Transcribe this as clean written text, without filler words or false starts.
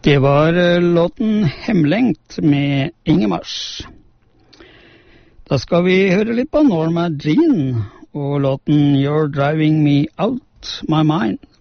Det var låten Hemlengt med Ingemars. Da skal vi høre litt på Norma Jean og låten You're Driving Me Out My Mind.